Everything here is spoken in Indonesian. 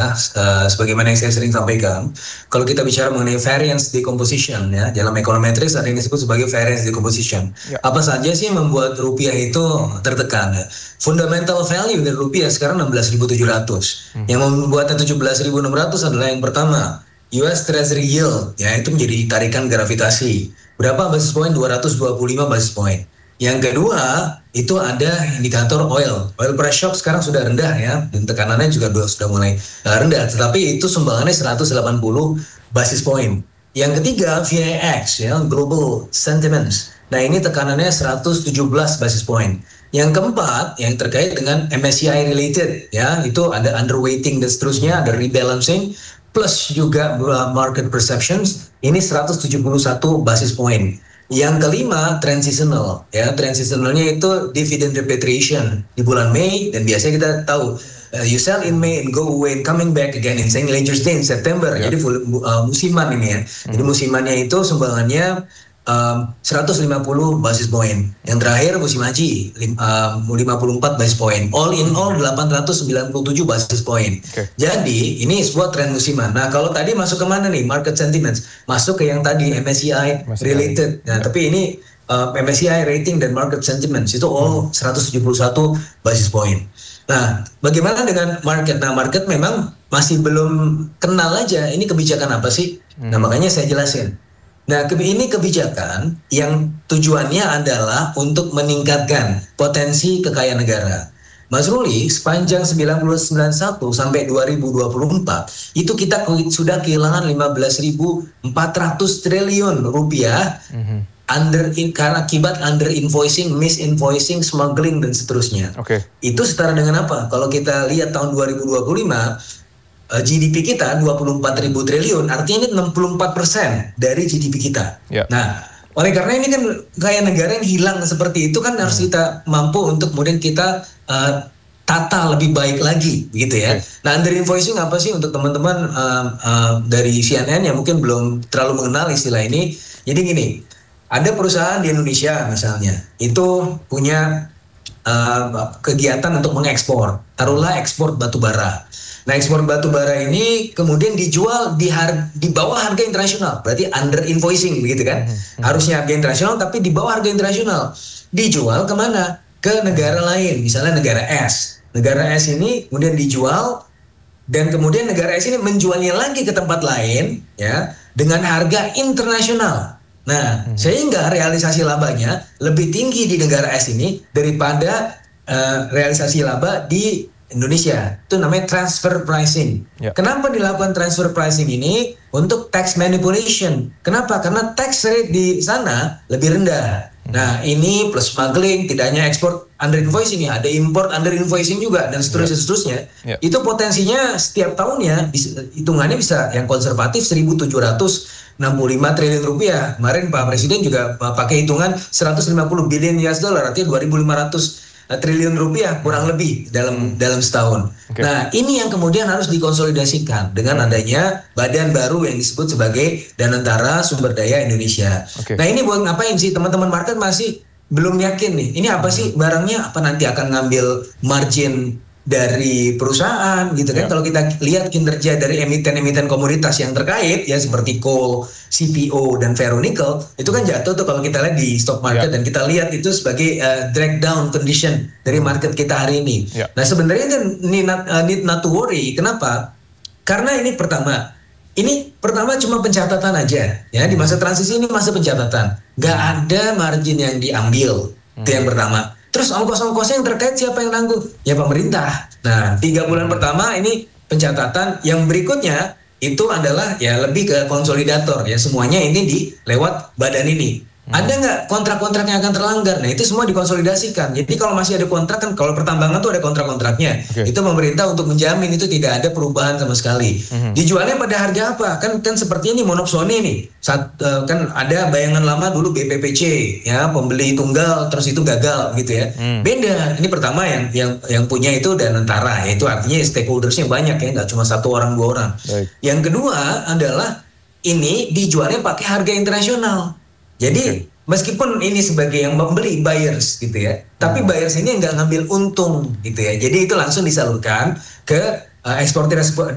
ya, sebagaimana yang saya sering sampaikan, kalau kita bicara mengenai variance decomposition ya, dalam econometrics ada yang disebut sebagai variance decomposition. Ya. Apa saja sih yang membuat rupiah itu tertekan? Ya? Fundamental value dari rupiah sekarang 16.700. Yang membuatnya 17.600 adalah yang pertama, US Treasury Yield, ya itu menjadi tarikan gravitasi. Berapa basis point? 225 basis point. Yang kedua, itu ada indikator oil. Oil price shock sekarang sudah rendah ya, dan tekanannya juga sudah mulai rendah. Tetapi itu sumbangannya 180 basis point. Yang ketiga, VIX ya, Global Sentiments. Nah ini tekanannya 117 basis point. Yang keempat, yang terkait dengan MSCI related ya, itu ada underweighting dan seterusnya, ada rebalancing, plus juga market perceptions, ini 171 basis point. Yang kelima, transitional. Ya, transitionalnya itu dividend repatriation di bulan Mei, dan biasanya kita tahu you sell in May and go away and coming back again in St. Leger's Day in September. Yeah. Jadi musiman ini ya. Jadi musimannya itu sumbangannya 150 basis point. Yang terakhir musim haji 54 basis point. All in all 897 basis point. Okay. Jadi ini sebuah tren musiman. Nah kalau tadi masuk ke mana nih market sentiments? Masuk ke yang tadi MSCI related. Nah tapi ini MSCI rating dan market sentiments itu all 171 basis point. Nah bagaimana dengan market? Nah market memang masih belum kenal aja ini kebijakan apa sih? Nah makanya saya jelasin. Nah, ini kebijakan yang tujuannya adalah untuk meningkatkan potensi kekayaan negara. Mas Ruli, sepanjang 1991 sampai 2024, itu kita sudah kehilangan 15.400 triliun rupiah karena akibat under invoicing, misinvoicing, smuggling, dan seterusnya. Okay. Itu setara dengan apa? Kalau kita lihat tahun 2025, GDP kita 24.000 triliun, artinya ini 64% dari GDP kita. Yeah. Nah, oleh karena ini kan kayak negara yang hilang seperti itu kan harus kita mampu untuk kemudian kita tata lebih baik lagi, begitu ya. Nah, under invoicing apa sih untuk teman-teman dari CNN yang mungkin belum terlalu mengenal istilah ini? Jadi gini, ada perusahaan di Indonesia misalnya, itu punya kegiatan untuk mengekspor, taruhlah ekspor batu bara. Nah, ekspor batu bara ini kemudian dijual di bawah harga internasional, berarti under invoicing begitu kan? Harusnya harga internasional tapi di bawah harga internasional. Dijual kemana? Ke negara lain, misalnya negara S. Negara S ini kemudian dijual dan kemudian negara S ini menjualnya lagi ke tempat lain ya dengan harga internasional. Nah, sehingga realisasi labanya lebih tinggi di negara S ini daripada realisasi laba di Indonesia. Itu namanya transfer pricing. Ya. Kenapa dilakukan transfer pricing ini? Untuk tax manipulation. Kenapa? Karena tax rate di sana lebih rendah. Nah, ini plus smuggling, tidak hanya ekspor under invoicing ya, ada import under invoicing juga dan seterusnya. Ya. Itu potensinya setiap tahunnya hitungannya bisa yang konservatif 1.765 triliun rupiah. Kemarin Pak Presiden juga pakai hitungan 150 billion US dollar, artinya 2.500 triliun rupiah kurang lebih dalam setahun. Okay. Nah, ini yang kemudian harus dikonsolidasikan dengan adanya badan baru yang disebut sebagai Danantara Sumber Daya Indonesia. Okay. Nah, ini buat ngapain sih teman-teman market masih belum yakin nih. Ini apa sih barangnya? Apa nanti akan ngambil margin dari perusahaan gitu kan? Kalau kita lihat kinerja dari emiten-emiten komoditas yang terkait ya seperti coal, CPO dan ferronickel itu kan jatuh tuh kalau kita lihat di stock market dan kita lihat itu sebagai drag down condition dari market kita hari ini. Nah sebenarnya itu need not to worry. Kenapa? Karena ini pertama cuma pencatatan aja ya, di masa transisi ini masa pencatatan, nggak ada margin yang diambil. Itu yang pertama. Terus ongkos-ongkosnya yang terkait siapa yang nanggung? Ya pemerintah. Nah 3 bulan pertama ini pencatatan. Yang berikutnya itu adalah ya lebih ke konsolidator ya, semuanya ini di lewat badan ini. Ada nggak kontrak-kontrak yang akan terlanggar? Nah itu semua dikonsolidasikan. Jadi kalau masih ada kontrak kan, kalau pertambangan tuh ada kontrak-kontraknya. Itu pemerintah untuk menjamin itu tidak ada perubahan sama sekali. Dijualnya pada harga apa? Kan seperti ini Monopsony nih. Kan ada bayangan lama dulu BPPC ya, pembeli tunggal terus itu gagal gitu ya. Beda. Ini pertama yang punya itu Danantara, yaitu artinya stakeholdersnya banyak ya, nggak cuma 1 orang 2 orang. Yang kedua adalah ini dijualnya pakai harga internasional. Jadi meskipun ini sebagai yang membeli buyers gitu ya, tapi buyers ini nggak ngambil untung gitu ya. Jadi itu langsung disalurkan ke eksportir